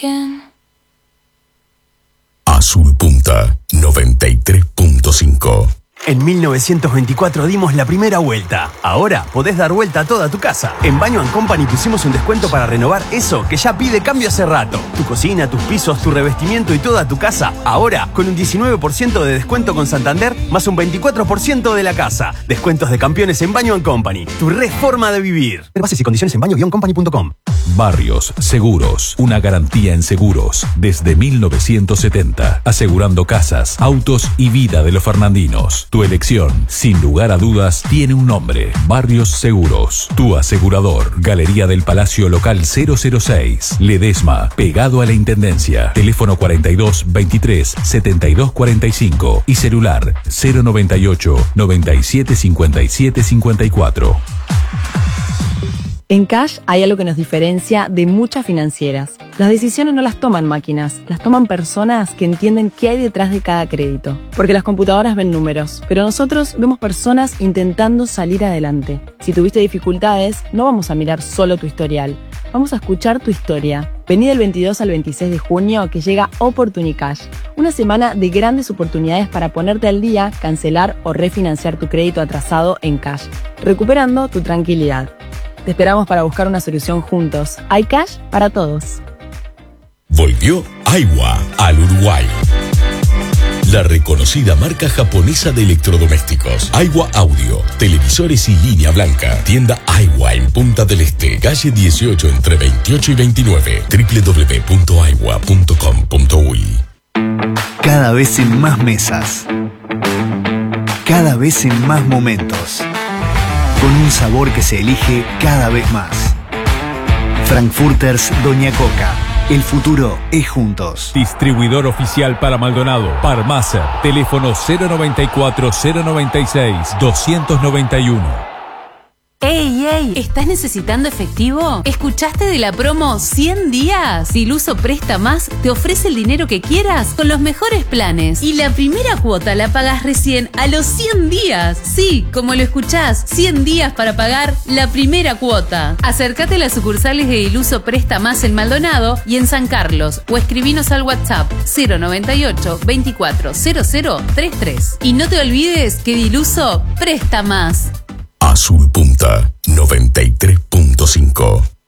again. Azul Punta 93.5. En 1924 dimos la primera vuelta. Ahora podés dar vuelta a toda tu casa. En Baño & Company pusimos un descuento para renovar eso que ya pide cambio hace rato. Tu cocina, tus pisos, tu revestimiento y toda tu casa. Ahora con un 19% de descuento con Santander más un 24% de la casa. Descuentos de campeones en Baño & Company. Tu reforma de vivir. Bases y condiciones en baño-company.com. Barrios Seguros, una garantía en seguros desde 1970, asegurando casas, autos y vida de los fernandinos. Tu elección, sin lugar a dudas, tiene un nombre: Barrios Seguros. Tu asegurador. Galería del Palacio Local 006, Ledesma, pegado a la Intendencia. Teléfono 42 23 72 45 y celular 098 97 57 54. En Cash hay algo que nos diferencia de muchas financieras. Las decisiones no las toman máquinas, las toman personas que entienden qué hay detrás de cada crédito. Porque las computadoras ven números, pero nosotros vemos personas intentando salir adelante. Si tuviste dificultades, no vamos a mirar solo tu historial, vamos a escuchar tu historia. Vení del 22 al 26 de junio que llega Oportunicash, una semana de grandes oportunidades para ponerte al día, cancelar o refinanciar tu crédito atrasado en Cash, recuperando tu tranquilidad. Te esperamos para buscar una solución juntos. Hay Cash para todos. Volvió Aiwa al Uruguay. La reconocida marca japonesa de electrodomésticos. Aiwa Audio, televisores y línea blanca. Tienda Aiwa en Punta del Este, calle 18 entre 28 y 29. www.aiwa.com.uy. Cada vez en más mesas. Cada vez en más momentos. Con un sabor que se elige cada vez más. Frankfurters Doña Coca. El futuro es juntos. Distribuidor oficial para Maldonado. Parmaser. Teléfono 094 096 291. ¡Ey, ey! ¿Estás necesitando efectivo? ¿Escuchaste de la promo 100 días? Diluso Presta Más te ofrece el dinero que quieras con los mejores planes. Y la primera cuota la pagas recién a los 100 días. Sí, como lo escuchás, 100 días para pagar la primera cuota. Acércate a las sucursales de Diluso Presta Más en Maldonado y en San Carlos o escribinos al WhatsApp 098 24 0033. Y no te olvides que Diluso presta más. Azul Punta 93.5.